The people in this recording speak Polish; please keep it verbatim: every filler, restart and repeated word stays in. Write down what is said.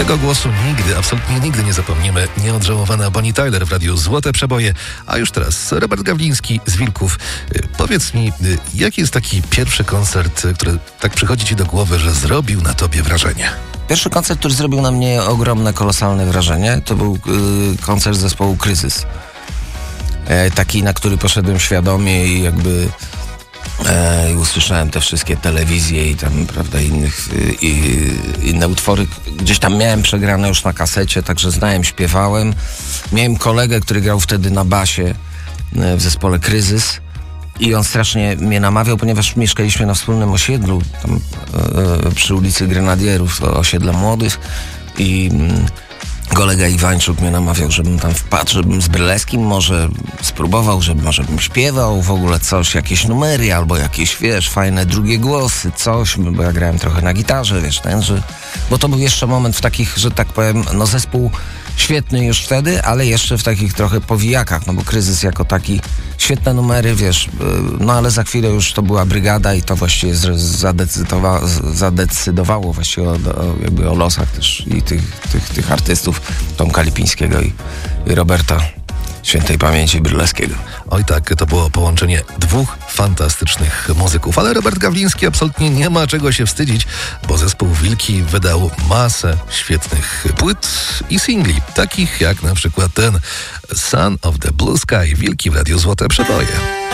Tego głosu nigdy, absolutnie nigdy nie zapomnimy. Nieodżałowana Bonnie Tyler w radiu Złote Przeboje. A już teraz Robert Gawliński z Wilków. Powiedz mi, jaki jest taki pierwszy koncert, który tak przychodzi ci do głowy, że zrobił na tobie wrażenie? Pierwszy koncert, który zrobił na mnie ogromne, kolosalne wrażenie, to był y, koncert zespołu Kryzys. E, taki, na który poszedłem świadomie i jakby e, usłyszałem te wszystkie telewizje i tam, prawda, innych, y, y, inne utwory. Gdzieś tam miałem przegrane już na kasecie, także znałem, śpiewałem. Miałem kolegę, który grał wtedy na basie y, w zespole Kryzys. I on strasznie mnie namawiał, ponieważ mieszkaliśmy na wspólnym osiedlu, tam e, przy ulicy Grenadierów, to osiedle młodych. I mm, kolega Iwańczuk mnie namawiał, żebym tam wpadł, żebym z Bryleskim może spróbował, żeby może bym śpiewał w ogóle coś, jakieś numery albo jakieś, wiesz, fajne drugie głosy, coś, bo ja grałem trochę na gitarze, wiesz, ten, że... Bo to był jeszcze moment w takich, że tak powiem, no zespół świetny już wtedy, ale jeszcze w takich trochę powijakach, no bo Kryzys jako taki, świetne numery, wiesz, no ale za chwilę już to była brygada i to właściwie zadecydowa- zadecydowało właściwie o, o, jakby o losach też i tych, tych, tych artystów, Tomka Lipińskiego i, i Roberta świętej pamięci Bryleskiego. Oj tak, to było połączenie dwóch fantastycznych muzyków, ale Robert Gawliński absolutnie nie ma czego się wstydzić, bo zespół Wilki wydał masę świetnych płyt i singli, takich jak na przykład ten Son of the Blue Sky. Wilki w radiu Złote Przeboje.